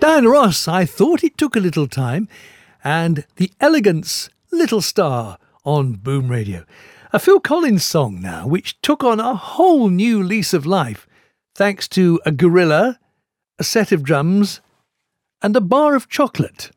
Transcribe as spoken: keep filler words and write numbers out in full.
Diana Ross, I Thought It Took a Little Time, and The Elegance, Little Star on Boom Radio. A Phil Collins song now, which took on a whole new lease of life, thanks to a gorilla, a set of drums, and a bar of chocolate.